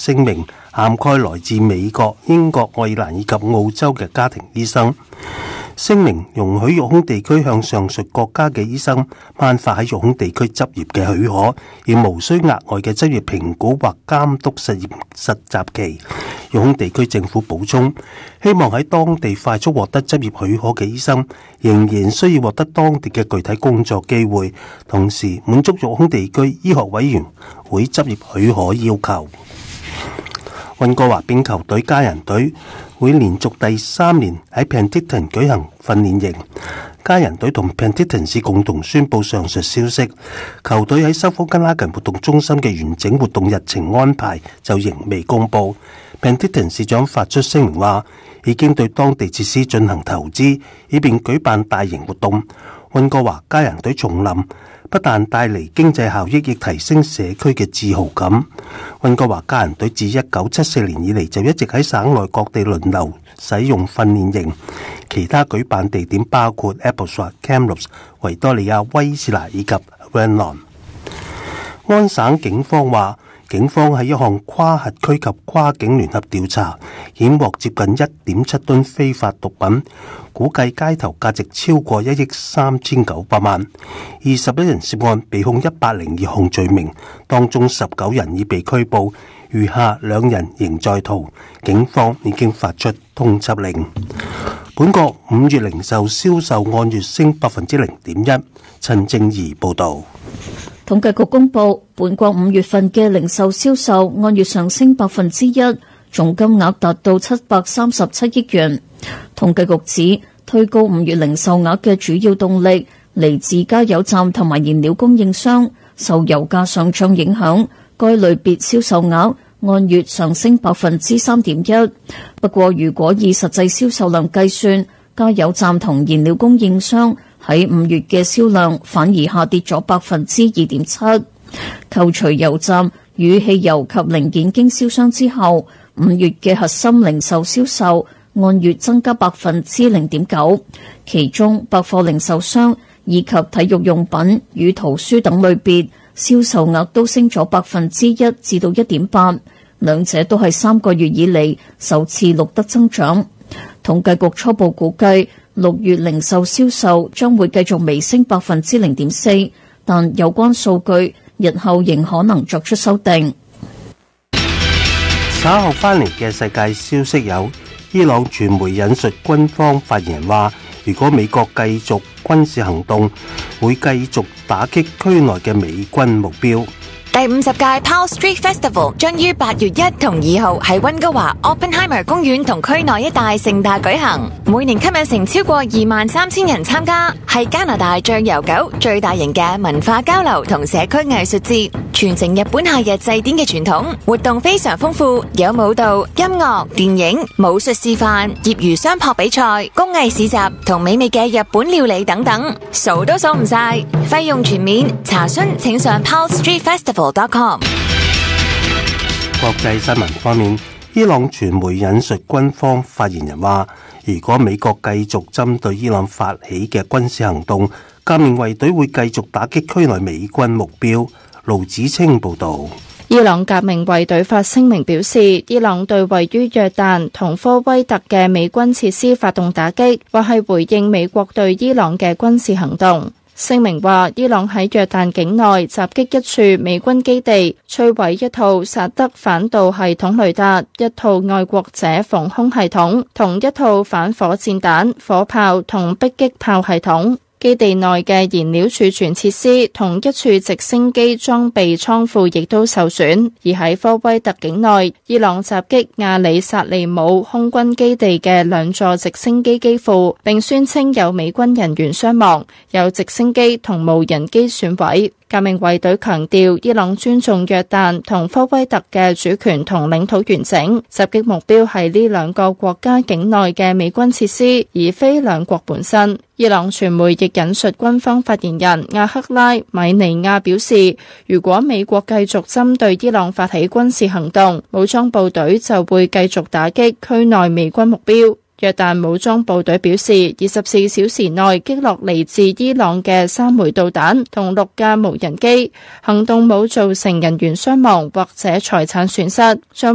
聲明，涵蓋來自美國、英國、愛爾蘭以及澳洲嘅家庭醫生。聲明容許育空地區向上述國家嘅醫生頒發喺育空地區執業嘅許可，而無需額外嘅執業評估或監督實習期。育空地區政府補充，希望喺當地快速獲得執業許可嘅醫生仍然需要獲得當地嘅具體工作機會，同時滿足育空地區醫學委員會執業許可要求。溫哥華冰球隊家人隊會連續第3年喺 Penticton 舉行訓練營。家人隊同 Penticton 市共同宣布上述消息，球隊喺修夫根拉根活動中心嘅完整活動日程安排就仍未公布。Penticton 市長發出聲明話，已經對當地設施進行投資，以便舉辦大型活動。溫哥華家人隊重臨不但帶嚟經濟效益，亦提升社區嘅自豪感。溫哥華家人隊自1974年以嚟就一直喺省內各地輪流使用訓練營，其他舉辦地點包括 Abbotsford、Kamloops、維多利亞、威斯拿以及 Vernon。安省警方話，警方喺一項跨轄區及跨境聯合調查，檢獲接近 1.7 噸非法毒品，估計街頭價值超過1億3900萬。21人涉案，被控102項罪名，當中19人已被拘捕，餘下2人仍在逃。警方已經發出通緝令。本國5月零售銷售按月升 0.1%。陳正儀報導。 統計局公佈，本國5月份嘅零售銷售按月上升 1%， 總金額達到737億元。統計局指，推高5月零售額嘅主要動力嚟自加油站同埋燃料供應商，受油價上漲影響，該類別銷售額按月上升 3.1%。不過，如果以實際銷售量計算，加油站同燃料供應商喺5月嘅銷量反而下跌咗 2.7%。扣除油站與汽油及零件經銷商之後，5月嘅核心零售銷售按月增加 0.9%， 其中百貨零售商以及體育用品與圖書等類別銷售額都升咗 1% 至到 1.8%， 兩者都係3個月以嚟首次錄得增長。統計局初步估計6月零售銷售將會繼續微升 0.4%， 但有關數據日後仍可能作出修訂。 稍後翻嚟嘅世界消息有，伊朗傳媒引述軍方發言人話，如果美國繼續軍事行動，會繼續打擊區內嘅美軍目標。 第50屆 Powell Street Festival 將於8月1同2號喺溫哥華 Oppenheimer 公園同區內一帶盛大舉行，每年吸引成超過23000人參加，係加拿大最悠久、最大型嘅文化交流同社區藝術節，傳承日本夏日祭典嘅傳統。活動非常豐富，有舞蹈、音樂、電影、武術示範、業餘相撲比賽、工藝市集同美味嘅日本料理等等，數都數唔晒。費用全免，查詢請上 powellstreetfestival.com。 國際新聞方面，伊朗傳媒引述軍方發言人話，如果美國繼續針對伊朗發起嘅軍事行動，革命衛隊會繼續打擊區內美軍目標。盧子清報道。 伊朗革命衛隊發聲明表示，伊朗對位於約旦同科威特嘅美軍設施發動打擊，或係回應美國對伊朗嘅軍事行動。聲明話，伊朗喺約旦境內襲擊一處美軍基地，摧毀一套薩德反導系統雷達、一套愛國者防空系統同一套反火箭彈、火炮同迫擊炮系統。基地內嘅燃料儲存設施同一處直升機裝備倉庫亦都受損。而喺科威特境內，伊朗襲擊亞里薩利姆空軍基地嘅2座直升機機庫，並宣稱有美軍人員傷亡，有直升機同無人機損毀。革命衛隊強調，伊朗尊重約旦同科威特嘅主權同領土完整，襲擊目標係呢兩個國家境內嘅美軍設施，而非兩國本身。伊朗傳媒亦引述軍方發言人亞克拉米尼亞表示，如果美國繼續針對伊朗發起軍事行動，武裝部隊就會繼續打擊區內美軍目標。約旦武裝部隊表示，24小時內擊落嚟自伊朗嘅3枚導彈同6架無人機，行動冇造成人員傷亡或者財產損失。